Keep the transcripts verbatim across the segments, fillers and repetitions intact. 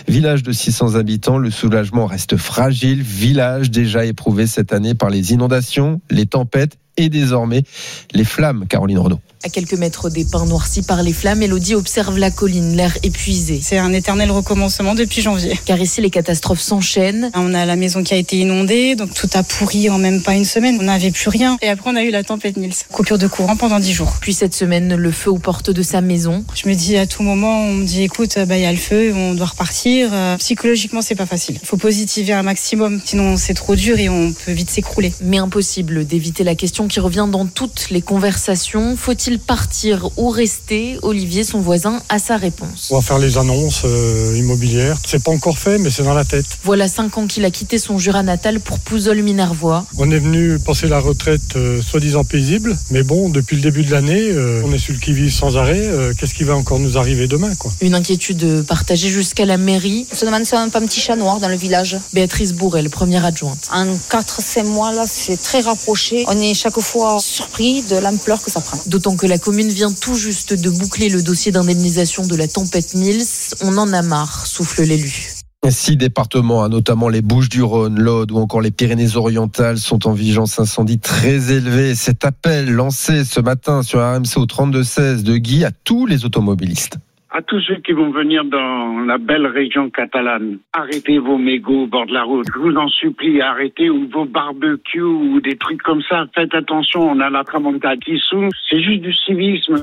Village de six cents habitants, le soulagement reste fragile. Village déjà éprouvé cette année par les inondations, les tempêtes et désormais les flammes. Caroline Renaud. À quelques mètres des pins noircis par les flammes, Elodie observe la colline, l'air épuisé. C'est un éternel recommencement depuis janvier. Car ici, les catastrophes s'enchaînent. On a la maison qui a été inondée, donc tout a pourri en même pas une semaine. On n'avait plus rien. Et après, on a eu la tempête Nils. Coupure de courant pendant dix jours. Puis cette semaine, le feu aux portes de sa maison. Je me dis à tout moment, on me dit écoute, bah il y a le feu, on doit repartir. Euh, psychologiquement, c'est pas facile. Il faut positiver un maximum, sinon c'est trop dur et on peut vite s'écrouler. Mais impossible d'éviter la question qui revient dans toutes les conversations. Faut-il partir ou rester? Olivier, son voisin, a sa réponse. On va faire les annonces euh, immobilières. C'est pas encore fait, mais c'est dans la tête. Voilà cinq ans qu'il a quitté son Jura natal pour Pouzols-Minervois. On est venu passer la retraite euh, soi-disant paisible, mais bon, depuis le début de l'année, euh, on est sur le qui-vive sans arrêt. Euh, qu'est-ce qui va encore nous arriver demain, quoi? Une inquiétude partagée jusqu'à la mairie. On se demande si on n'a pas un petit chat noir dans le village. Béatrice Bourrel, première adjointe. En quatre cinq mois, là, c'est très rapproché. On est chaque fois surpris de l'ampleur que ça prend. D'autant que la commune vient tout juste de boucler le dossier d'indemnisation de la tempête Nils. On en a marre, souffle l'élu. Six départements, notamment les Bouches-du-Rhône, l'Aude ou encore les Pyrénées-Orientales, sont en vigilance incendie très élevée. Cet appel lancé ce matin sur R M C au trente-deux seize de Guy à tous les automobilistes. À tous ceux qui vont venir dans la belle région catalane, arrêtez vos mégots au bord de la route. Je vous en supplie, arrêtez ou vos barbecues ou des trucs comme ça. Faites attention, on a la tramontane qui souffle. C'est juste du civisme.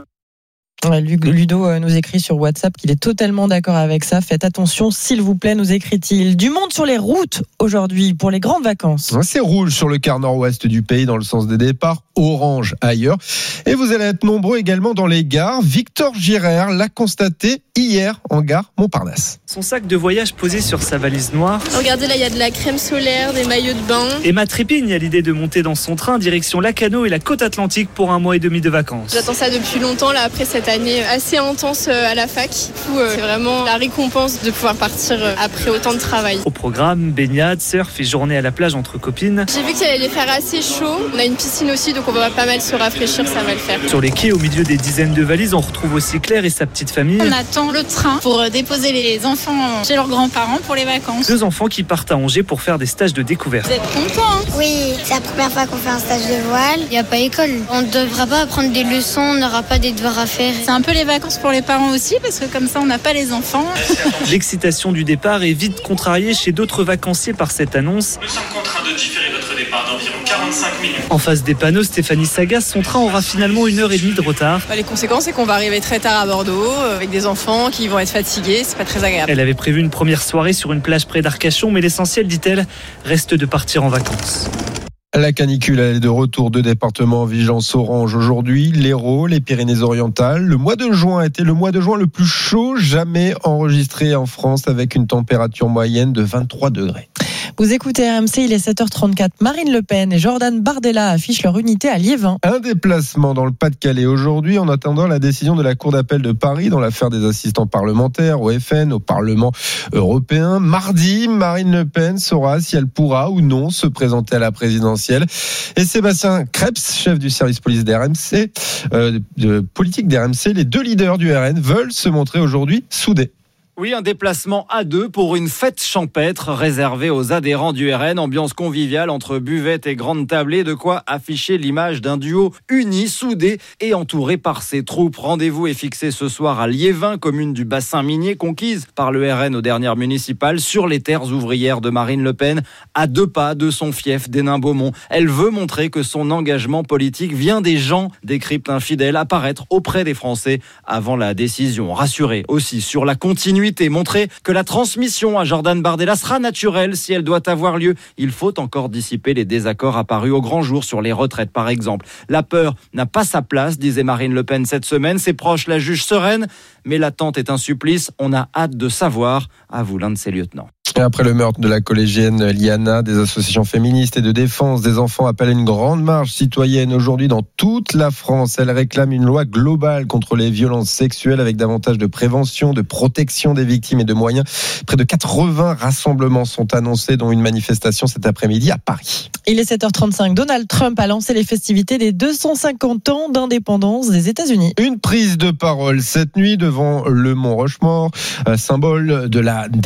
Ludo nous écrit sur WhatsApp qu'il est totalement d'accord avec ça. Faites attention, s'il vous plaît, nous écrit-il. Du monde sur les routes aujourd'hui pour les grandes vacances. C'est rouge sur le quart nord-ouest du pays dans le sens des départs, orange ailleurs. Et vous allez être nombreux également dans les gares. Victor Girard l'a constaté hier en gare Montparnasse. Son sac de voyage posé sur sa valise noire. Regardez là, il y a de la crème solaire, des maillots de bain. Emma Trépigne a l'idée de monter dans son train direction Lacano et la côte atlantique pour un mois et demi de vacances. J'attends ça depuis longtemps, là, après cette année assez intense à la fac. Du coup, c'est vraiment la récompense de pouvoir partir après autant de travail. Au programme, baignade, surf et journée à la plage entre copines. J'ai vu qu'il allait faire assez chaud. On a une piscine aussi, donc on va pas mal se rafraîchir, ça va le faire. Sur les quais, au milieu des dizaines de valises, on retrouve aussi Claire et sa petite famille. On attend le train pour déposer les enfants chez leurs grands-parents pour les vacances. Deux enfants qui partent à Angers pour faire des stages de découverte. Vous êtes contents, hein? Oui, c'est la première fois qu'on fait un stage de voile. Il n'y a pas école. On ne devra pas apprendre des leçons, on n'aura pas des devoirs à faire. C'est un peu les vacances pour les parents aussi, parce que comme ça, on n'a pas les enfants. L'excitation du départ est vite contrariée chez d'autres vacanciers par cette annonce. Nous sommes contraints de différer notre départ d'environ quarante-cinq minutes. En face des panneaux, Stéphanie Sagas, son train aura finalement une heure et demie de retard. Bah, les conséquences, c'est qu'on va arriver très tard à Bordeaux, avec des enfants qui vont être fatigués, c'est pas très agréable. Elle avait prévu une première soirée sur une plage près d'Arcachon, mais l'essentiel, dit-elle, reste de partir en vacances. La canicule est de retour. Deux départements en vigilance orange aujourd'hui, l'Hérault, les Pyrénées-Orientales. Le mois de juin a été le mois de juin le plus chaud jamais enregistré en France, avec une température moyenne de vingt-trois degrés. Vous écoutez R M C, il est sept heures trente-quatre. Marine Le Pen et Jordan Bardella affichent leur unité à Liévin. Un déplacement dans le Pas-de-Calais aujourd'hui en attendant la décision de la Cour d'appel de Paris dans l'affaire des assistants parlementaires au F N, au Parlement européen. Mardi, Marine Le Pen saura si elle pourra ou non se présenter à la présidentielle. Et Sébastien Krebs, chef du service police d'R M C, euh, de politique d'R M C, les deux leaders du R N veulent se montrer aujourd'hui soudés. Oui, un déplacement à deux pour une fête champêtre réservée aux adhérents du R N. Ambiance conviviale entre buvette et grande tablée, de quoi afficher l'image d'un duo uni, soudé et entouré par ses troupes. Rendez-vous est fixé ce soir à Liévin, commune du bassin minier conquise par le R N aux dernières municipales, sur les terres ouvrières de Marine Le Pen, à deux pas de son fief d'Hénin-Beaumont. Elle veut montrer que son engagement politique vient des gens, décrypte un fidèle, apparaître auprès des Français avant la décision. Rassurer aussi sur la continuité et montrer que la transmission à Jordan Bardella sera naturelle si elle doit avoir lieu. Il faut encore dissiper les désaccords apparus au grand jour sur les retraites, par exemple. La peur n'a pas sa place, disait Marine Le Pen cette semaine. Ses proches la jugent sereine, mais l'attente est un supplice. On a hâte de savoir, avoue l'un de ses lieutenants. Et après le meurtre de la collégienne Liana, des associations féministes et de défense des enfants appellent une grande marche citoyenne aujourd'hui dans toute la France. Elles réclament une loi globale contre les violences sexuelles avec davantage de prévention, de protection des victimes et de moyens. Près de quatre-vingts rassemblements sont annoncés, dont une manifestation cet après-midi à Paris. Il est sept heures trente-cinq. Donald Trump a lancé les festivités des deux cent cinquante ans d'indépendance des États-Unis. Une prise de parole cette nuit devant le Mont Rushmore, symbole de la